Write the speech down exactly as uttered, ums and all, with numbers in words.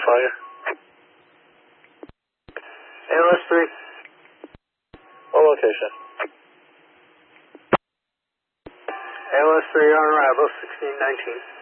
fire. A L S three. All location. A L S three on arrival, sixteen nineteen.